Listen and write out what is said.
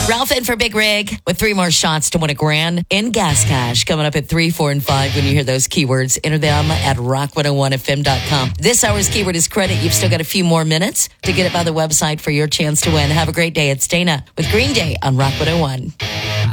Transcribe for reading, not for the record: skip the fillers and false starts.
Ralph in for Big Rig with 3 more shots to win $1,000 in gas cash coming up at 3, 4, and 5. When you hear those keywords, enter them at rock101fm.com. This hour's keyword is credit. You've still got a few more minutes to get it by the website for your chance to win. Have a great day. It's Dana with Green Day on Rock 101.